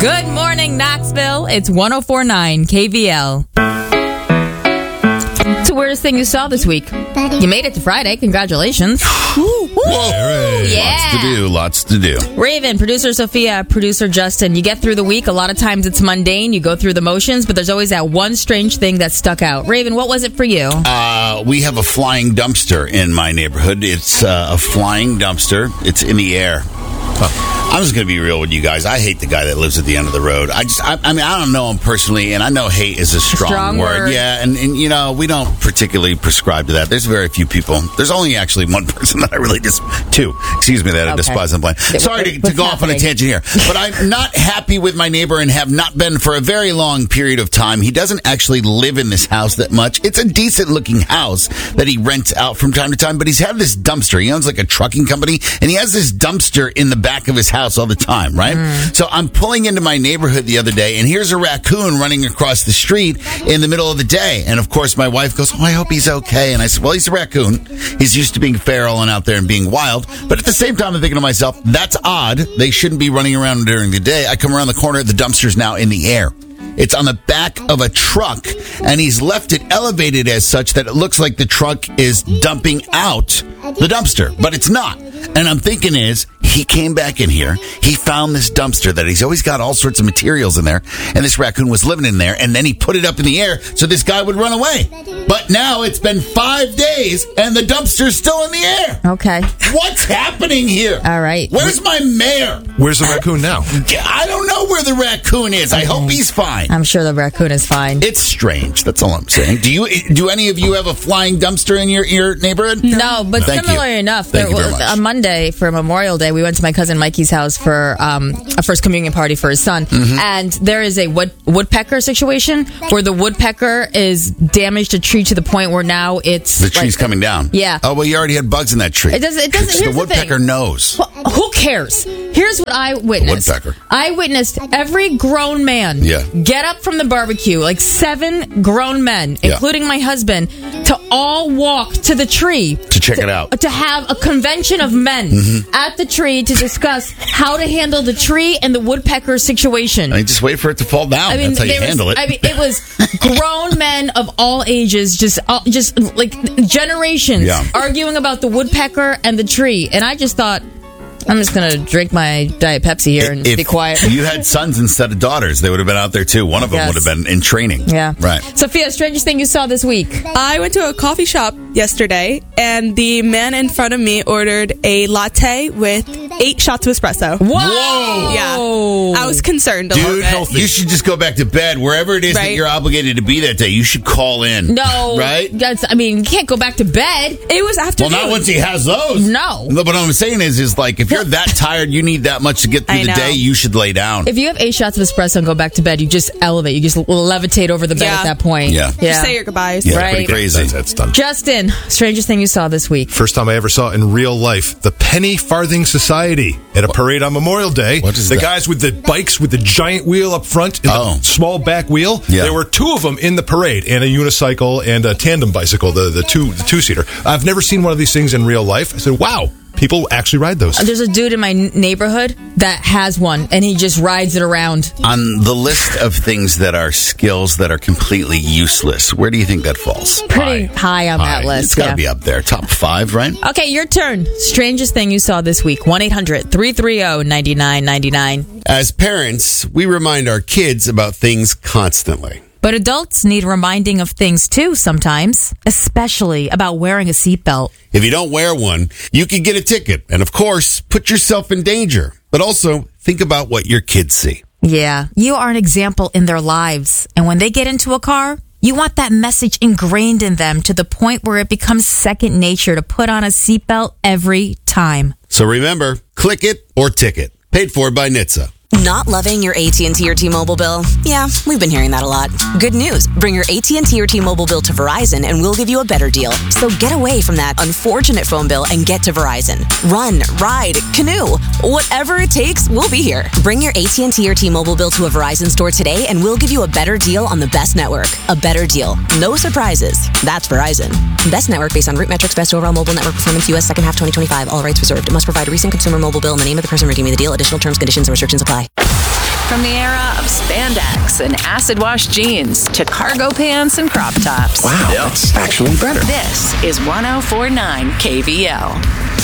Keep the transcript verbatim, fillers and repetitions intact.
Good morning, Knoxville. It's one oh four point nine K V L. It's the weirdest thing you saw this week. You made it to Friday. Congratulations. Woo, woo. Right. Yeah. Lots to do. Lots to do. Raven, producer Sophia, producer Justin. You get through the week. A lot of times it's mundane. You go through the motions, but there's always that one strange thing that stuck out. Raven, what was it for you? Uh, we have a flying dumpster in my neighborhood. It's uh, a flying dumpster. It's in the air. Huh. I'm just going to be real with you guys. I hate the guy that lives at the end of the road. I just, I, I mean, I don't know him personally, and I know hate is a strong, strong word. word. Yeah, and, and, you know, we don't particularly prescribe to that. There's very few people. There's only actually one person that I really just, two, excuse me, that I Okay. despise and blame. Sorry to, to go off on a tangent here, but I'm not happy with my neighbor and have not been for a very long period of time. He doesn't actually live in this house that much. It's a decent-looking house that he rents out from time to time, but he's had this dumpster. He owns like a trucking company, and he has this dumpster in the back of his house all the time, right? Mm. So I'm pulling into my neighborhood the other day, and here's a raccoon running across the street in the middle of the day. And of course, my wife goes, "Oh, I hope he's okay." And I said, "Well, he's a raccoon. He's used to being feral and out there and being wild." But at the same time, I'm thinking to myself, that's odd. They shouldn't be running around during the day. I come around the corner, the dumpster's now in the air. It's on the back of a truck, and he's left it elevated as such that it looks like the truck is dumping out the dumpster, but it's not. And I'm thinking is, he came back in here, he found this dumpster that he's always got all sorts of materials in there, and this raccoon was living in there, and then he put it up in the air so this guy would run away. But now it's been five days, and the dumpster's still in the air. Okay. What's happening here? All right. Where's my mayor? Where's the raccoon now? I don't know where the raccoon is. I hope he's fine. I'm sure the raccoon is fine. It's strange. That's all I'm saying. Do you? Do any of you have a flying dumpster in your, your neighborhood? No, but Thank similar you. enough, Thank there you very was, much. on Monday for Memorial Day, we went to my cousin Mikey's house for um, a first communion party for his son, Mm-hmm. and there is a wood, woodpecker situation where the woodpecker is damaged a tree to the point where now it's The tree's like, coming down. Yeah. Oh, well, you already had bugs in that tree. It doesn't. It doesn't. It's Here's the the thing. woodpecker knows. Well, who cares? Here's what I witnessed. woodpecker. I witnessed every grown man Yeah. get up from the barbecue, like seven grown men, Yeah. including my husband, to all walk to the tree To check it out. to have a convention of men Mm-hmm. at the tree to discuss how to handle the tree and the woodpecker situation. I mean, just wait for it to fall down. I mean, That's how you there was- handle it. I mean, it was grown men of all ages, just, uh, just like generations, Yeah. arguing about the woodpecker and the tree. And I just thought, I'm just gonna drink my Diet Pepsi here and if be quiet. you had sons instead of daughters, they would have been out there too. One of them Yes. would have been in training. Yeah, Right. Sophia, strangest thing you saw this week? I went to a coffee shop yesterday, and the man in front of me ordered a latte with eight shots of espresso. Whoa! Whoa! Yeah, I was concerned a little Dude, bit. you should just go back to bed. Wherever it is that Right. you're obligated to be that day, you should call in. No, Right? That's. I mean, you can't go back to bed. It was Well, afternoon. not once he has those. No. But what I'm saying is, is like, if you're that tired, you need that much to get through I the know. day, you should lay down. If you have eight shots of espresso and go back to bed, you just elevate. You just levitate over the bed Yeah. at that point. Yeah. yeah. Just say your goodbyes. yeah, right. pretty crazy. That's, that's done. Justin, strangest thing you saw this week? First time I ever saw in real life the Penny Farthing Society at a parade on Memorial Day. What is the that? guys with the bikes with the giant wheel up front and Oh. the small back wheel? Yeah. There were two of them in the parade, and a unicycle and a tandem bicycle, the, the two the two seater. I've never seen one of these things in real life. I said, wow, people actually ride those. There's a dude in my n- neighborhood that has one, and he just rides it around. On the list of things that are skills that are completely useless, where do you think that falls? Pretty high, on that High. list. It's got to yeah. be up there. Top five, right? Okay, your turn. Strangest thing you saw this week. one eight hundred three three zero nine nine nine nine. As parents, we remind our kids about things constantly. But adults need reminding of things too sometimes, especially about wearing a seatbelt. If you don't wear one, you could get a ticket and, of course, put yourself in danger. But also, think about what your kids see. Yeah, you are an example in their lives. And when they get into a car, you want that message ingrained in them to the point where it becomes second nature to put on a seatbelt every time. So remember, click it or ticket. Paid for by N H T S A. Not loving your A T and T or T-Mobile bill? Yeah, we've been hearing that a lot. Good news. Bring your A T and T or T-Mobile bill to Verizon and we'll give you a better deal. So get away from that unfortunate phone bill and get to Verizon. Run, ride, canoe. Whatever it takes, we'll be here. Bring your A T and T or T-Mobile bill to a Verizon store today and we'll give you a better deal on the best network. A better deal. No surprises. That's Verizon. Best network based on root metrics, best overall mobile network performance, U S second half twenty twenty-five. All rights reserved. It must provide a recent consumer mobile bill in the name of the person redeeming the deal. Additional terms, conditions, and restrictions apply. From the era of spandex and acid wash jeans to cargo pants and crop tops. Wow, that's actually better. This is one oh four point nine K V L.